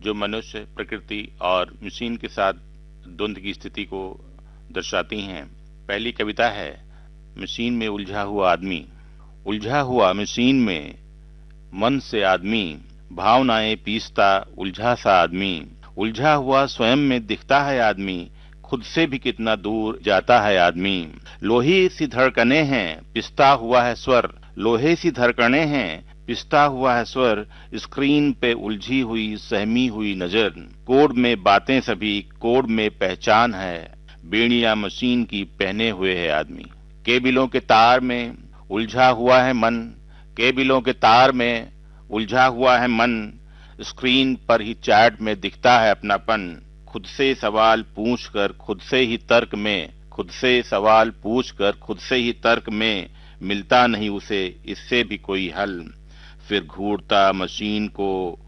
जो मनुष्य, प्रकृति और मशीन के साथ द्वंद्व की स्थिति को दर्शाती हैं। पहली कविता है मशीन में उलझा हुआ आदमी। उलझा हुआ मशीन में मन से आदमी, भावनाएं पीसता उलझा सा आदमी। उलझा हुआ स्वयं में दिखता है आदमी, खुद से भी कितना दूर जाता है आदमी। लोहे सी धड़कने हैं, पिसता हुआ है स्वर। लोहे सी धड़कने हैं, पिसता हुआ है स्वर। स्क्रीन पे उलझी हुई सहमी हुई नजर। कोड में बातें सभी, कोड में पहचान है। बेड़ियां मशीन की पहने हुए है आदमी। केबिलों के तार में उलझा हुआ है मन। केबिलों के तार में उलझा हुआ है मन। स्क्रीन पर ही चैट में दिखता है अपनापन। खुद से सवाल पूछकर खुद से ही तर्क में, खुद से सवाल पूछकर खुद से ही तर्क में मिलता नहीं उसे इससे भी कोई हल। फिर घूरता मशीन को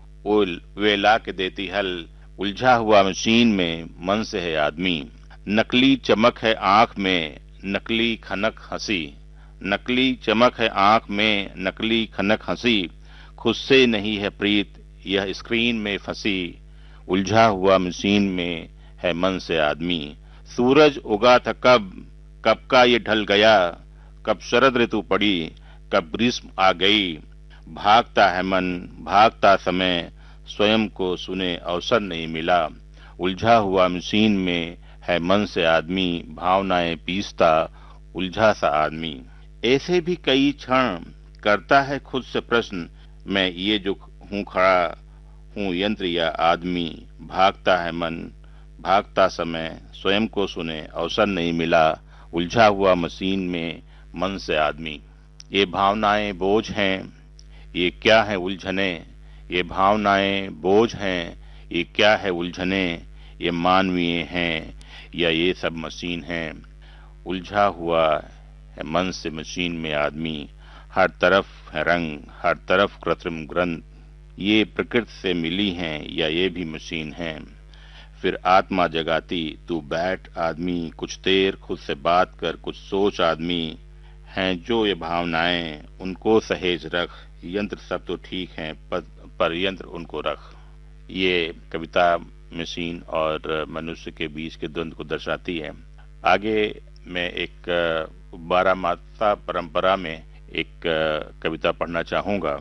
वे ला के देती हल। उलझा हुआ मशीन में मन से है आदमी। नकली चमक है आंख में, नकली खनक हंसी। नकली चमक है आंख में, नकली खनक हंसी। खुद से नहीं है प्रीत, यह स्क्रीन में फंसी। उलझा हुआ मशीन में है मन से आदमी। सूरज उगा था कब, कब का ये ढल गया। कब शरद ऋतु पड़ी, कब ग्रीष्म आ गई। भागता है मन, भागता समय, स्वयं को सुने अवसर नहीं मिला। उलझा हुआ मशीन में है मन से आदमी, भावनाएं पीसता उलझा सा आदमी। ऐसे भी कई क्षण करता है खुद से प्रश्न, मैं ये जो हूँ खड़ा हूँ यंत्र या आदमी। भागता है मन, भागता समय, स्वयं को सुने अवसर नहीं मिला। उलझा हुआ मशीन में मन से आदमी। ये भावनाएं बोझ हैं, ये क्या है उलझने। ये भावनाएं बोझ हैं, ये क्या है उलझने। ये मानवीय हैं या ये सब मशीन हैं। उलझा हुआ है मन से मशीन में आदमी। हर तरफ है रंग, हर तरफ कृत्रिम ग्रंथ। ये प्रकृति से मिली हैं या ये भी मशीन हैं। फिर आत्मा जगाती तू बैठ आदमी, कुछ देर खुद से बात कर, कुछ सोच आदमी। हैं जो ये भावनाएं उनको सहेज रख। यंत्र सब तो ठीक हैं पर यंत्र उनको रख। ये कविता मशीन और मनुष्य के बीच के द्वंद्व को दर्शाती है। आगे मैं एक बारामासा परंपरा में एक कविता पढ़ना चाहूंगा।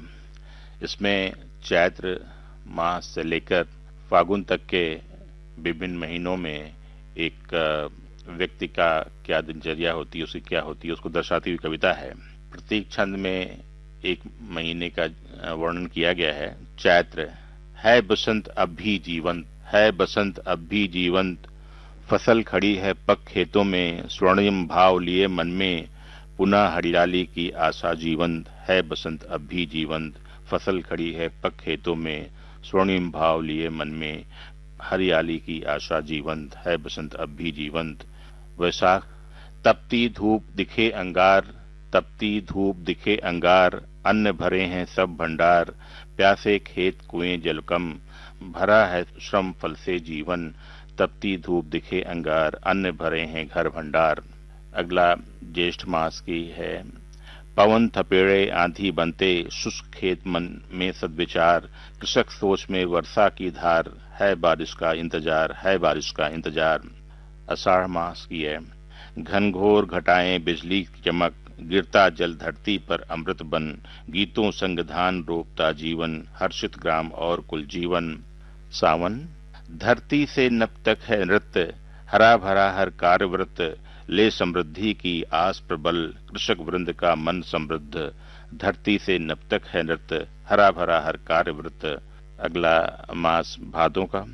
इसमें चैत्र माह से लेकर फागुन तक के विभिन्न महीनों में एक व्यक्ति का क्या दिनचर्या होती है, उसकी क्या होती है, उसको दर्शाती हुई कविता है। प्रत्येक छंद में एक महीने का वर्णन किया गया है। चैत्र है बसंत अब भी जीवंत, है बसंत अब भी जीवंत। फसल खड़ी है पक खेतों में, स्वर्णिम भाव लिए मन में। पुनः हरियाली की आशा जीवंत, है बसंत अब भी जीवंत। फसल खड़ी है पक खेतों में, स्वर्णिम भाव लिए मन में। हरियाली की आशा जीवंत, है बसंत अब भी जीवंत। वैशाख तपती धूप दिखे अंगार, तपती धूप दिखे अंगार। अन्न भरे हैं सब भंडार, प्यासे खेत कुएं जल कम। भरा है श्रम फल से जीवन, तपती धूप दिखे अंगार। अन्न भरे हैं घर भंडार। अगला ज्येष्ठ मास की है। पवन थपेड़े आंधी बनते, शुष्क खेत मन में सद्विचार। कृषक सोच में वर्षा की धार, है बारिश का इंतजार, है बारिश का इंतजार। आषाढ़ मास की है। घनघोर घटाएं बिजली की चमक, गिरता जल धरती पर अमृत बन। गीतों संग धान रोपता जीवन, हर्षित ग्राम और कुल जीवन। सावन धरती से नभ तक है नृत्य, हरा भरा हर कार्यव्रत। ले समृद्धि की आस प्रबल, कृषक वृंद का मन समृद्ध। धरती से नभ तक है नृत्य, हरा भरा हर कार्यव्रत। अगला मास भादों का।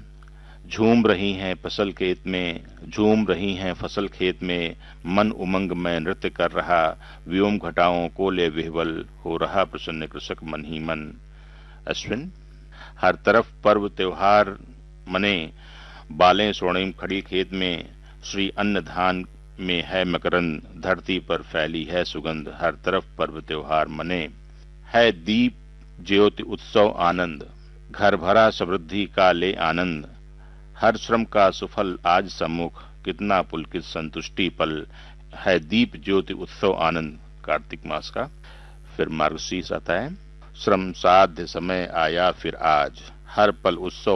झूम रही हैं फसल खेत में, झूम रही हैं फसल खेत में। मन उमंग में नृत्य कर रहा, व्योम घटाओं को ले विह्वल। हो रहा प्रसन्न कृषक मन ही मन। अश्विन हर तरफ पर्व त्योहार मने, बालें स्वर्णिम खड़ी खेत में। श्री अन्न धान में है मकरंद, धरती पर फैली है सुगंध। हर तरफ पर्व त्योहार मने, है दीप ज्योति उत्सव आनंद। घर भरा समृद्धि का ले आनंद, हर श्रम का सुफल आज सम्मुख। कितना पुलकित संतुष्टि पल, है दीप ज्योति उत्सव आनंद। कार्तिक मास का। फिर मार्गशीर्ष आता है। श्रम साध्य समय आया फिर आज, हर पल उत्सव